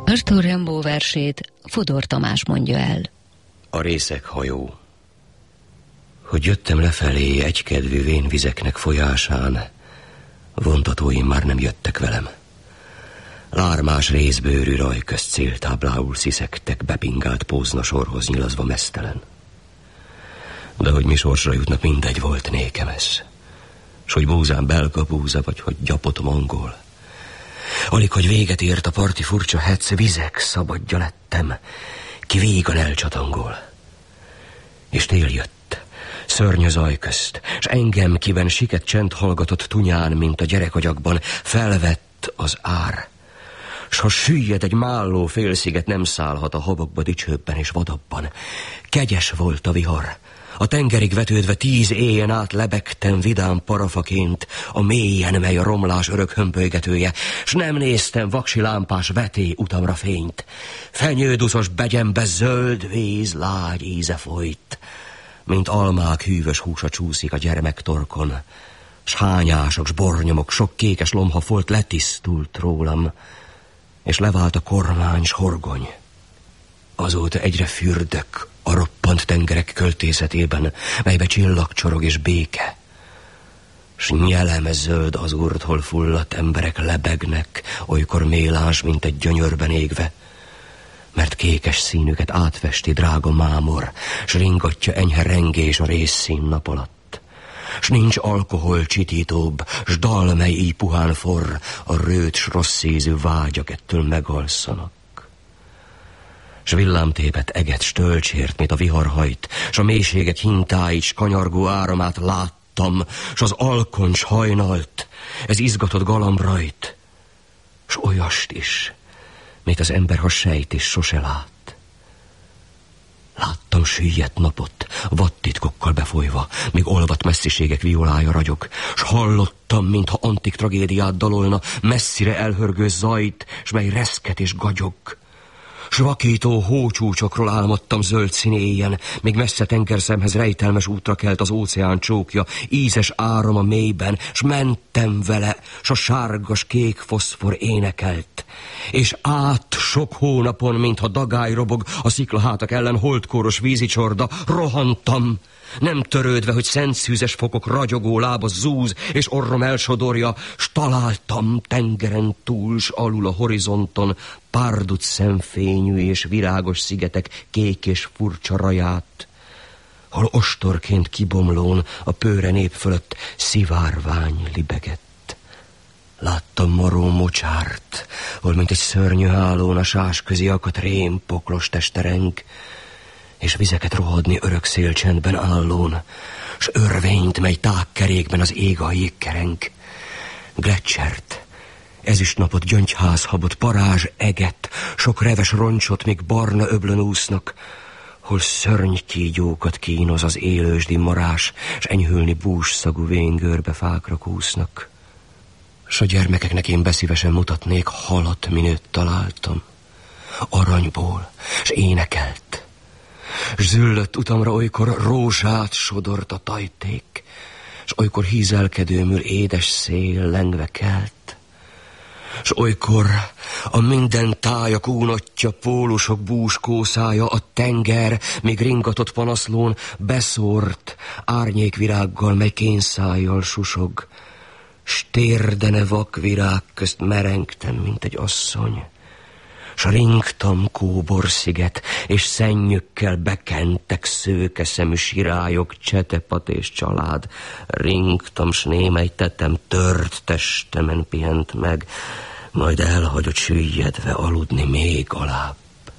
Arthur Rimbaud versét Fodor Tamás mondja el. A részeg hajó. Hogy jöttem lefelé egykedvű vénvizeknek folyásán, vontatóim már nem jöttek velem. Lármás részbőrű rajközt céltáblául sziszegtek, bepingált pózna sorhoz nyilazva meztelen. De hogy mi sorsra jutnak, mindegy volt nékem ez. S hogy búzán belga búza, vagy hogy gyapotom angol. Alig, hogy véget ért a parti furcsa hetsz, vizek szabadja lettem, ki vígan elcsatangol. És tél jött, szörnyű zaj közt, s engem, kiben siket csend hallgatott tunyán, mint a gyerekagyakban, felvett az ár. S ha süllyed egy málló félsziget, nem szállhat a habokba dicsőbben és vadabban. Kegyes volt a vihar, a tengerig vetődve 10 éjjel át lebegtem vidám parafaként a mélyen, mely a romlás örök hömpölygetője, s nem néztem vaksi lámpás veté utamra fényt. Fenyőduszos begyembe zöld víz lágy íze folyt, mint almák hűvös húsa csúszik a gyermektorkon, s hányások, s bornyomok, sok kékes lomhafolt letisztult rólam, és levált a kormány s horgony. Azóta egyre fürdök a roppant tengerek költészetében, melybe csillagcsorog és béke. S nyeleme zöld azúrt, hol fulladt emberek lebegnek, olykor méláns, mint egy gyönyörben égve, mert kékes színüket átvesti drága mámor, s ringatja enyhe rengés a résszín nap alatt. S nincs alkohol csitítóbb, s dal, mely így puhán forr, a rőt s rossz ízű vágyak ettől megalszanak. S villámtépet eget s tölcsért, mint a vihar hajt, s a mélységek hintáit, s kanyargó áramát láttam, s az alkony s hajnalt, ez izgatott galambrajt, s olyast is, mint az ember, ha sejt is sose lát. Láttam süllyedt napot, vadtitkokkal befolyva, míg olvadt messziségek violája ragyog, s hallottam, mintha antik tragédiát dalolna, messzire elhörgő zajt, s mely reszket és gagyog. S vakító hócsúcsokról álmodtam zöld színéjen, míg messze tengerszemhez rejtelmes útra kelt az óceán csókja, ízes áram a mélyben, s mentem vele, s a sárgas kék foszfor énekelt. És át sok hónapon, mintha dagály robog a sziklahátak ellen holdkóros vízicsorda, rohantam, nem törődve, hogy szentszűzes fokok ragyogó lába zúz, és orrom elsodorja, s találtam tengeren túl, s alul a horizonton párduc szemfényű és virágos szigetek kék és furcsa raját, hol ostorként kibomlón a pőre nép fölött szivárvány libegett. Láttam maró mocsárt, hol mint egy szörnyű hálón a sás közi akadt rém poklos testereng, és vizeket rohadni örök szélcsendben állón, s örvényt, mely tágkerékben az ég a jégkereng. Gletschert, ezüstnapot, gyöngyházhabot, parázs eget, sok reves roncsot, míg barna öblön úsznak, hol szörnykígyókat kínoz az élősdi marás, s enyhülni bússzagú véngőrbe fákra kúsznak. S a gyermekeknek én beszívesen mutatnék halat, minőt találtam, aranyból, s énekelt. S züllött utamra olykor rózsát sodort a tajték, s olykor hízelkedőmül édes szél lengve kelt, s olykor a minden tájak únottja, pólusok búskószája, a tenger, míg ringatott panaszlón beszórt árnyékvirággal, mely kénszájjal susog, s térdene vak virág közt merengtem, mint egy asszony. S ringtam kóborsziget, és szennyükkel bekentek szőke szemű sirályok, csetepat és család. Ringtam, s némely tetem tört testemen pihent meg, majd elhagyott süllyedve aludni még alább.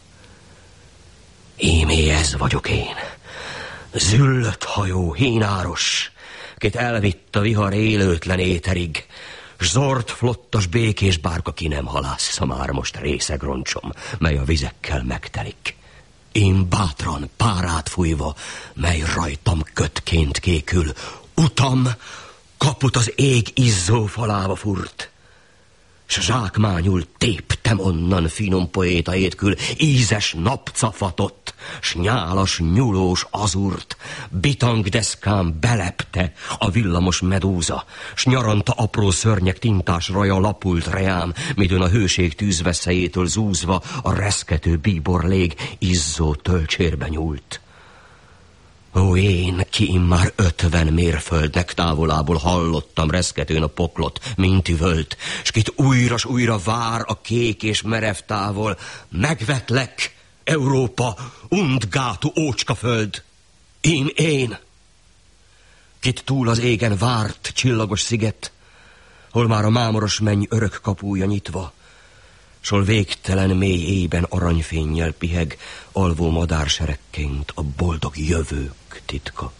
Ímé ez vagyok én, züllött hajó, hínáros, kit elvitt a vihar élőtlen éterig, s zord flottas békés bárka ki nem halásza már most részeg roncsom, mely a vizekkel megtelik. Én bátran, párát fújva, mely rajtam kötként kékül, utam kaput az ég izzó falába furt, s zsákmányul téptem onnan finom poéta étkül ízes napcafatot, s nyálas nyulós azurt, bitangdeszkán belepte a villamos medúza, s nyaranta apró szörnyek tintás raja lapult reám, midőn a hőség tűzveszélyétől zúzva a reszkető bíborlég izzó tölcsérbe nyúlt. Ó, én, ki immár 50 mérföldnek távolából hallottam reszketőn a poklot, mint üvölt, s kit újra s újra vár a kék és merev távol, megvetlek, Európa, undgátú ócskaföld, én, kit túl az égen várt csillagos sziget, hol már a mámoros menny örök kapúja nyitva, s hol végtelen mély éjben aranyfénnyel piheg alvó madárseregként a boldog jövők titka.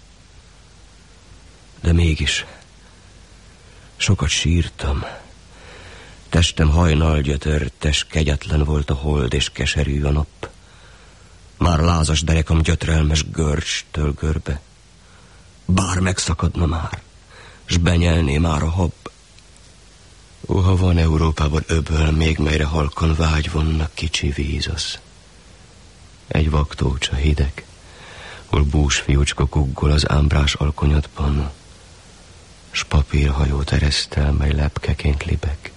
De mégis sokat sírtam. Testem hajnalgyötörtes, kegyetlen volt a hold és keserű a nap. Már lázas derekam gyötrelmes görcstől görbe. Bár megszakadna már, s benyelné már a hab. Ó, ha van Európában öböl, még melyre halkan vágy vonnak kicsi víz az. Egy vaktócsa hideg, hol búsfiúcska kuggol az ámbrás alkonyatban, s papírhajót eresztel, mely lepkeként libeg.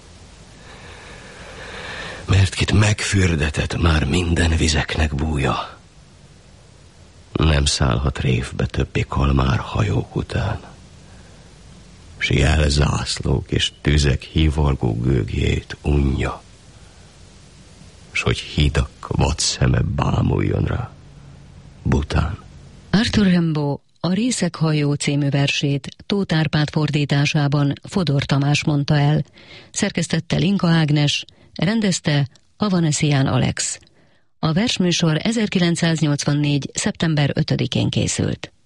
Mert kit megfürdetett már minden vizeknek búja, nem szállhat révbe többé kalmár hajók után, s jelzászlók és tüzek hívalgó gőgjét unja, s hogy hidak vadszeme bámuljon rá, bután. Arthur Rimbaud a Részeghajó című versét Tóth Árpád fordításában Fodor Tamás mondta el, szerkesztette Linka Ágnes, rendezte Avanesian Alex. A versműsor 1984. szeptember 5-én készült.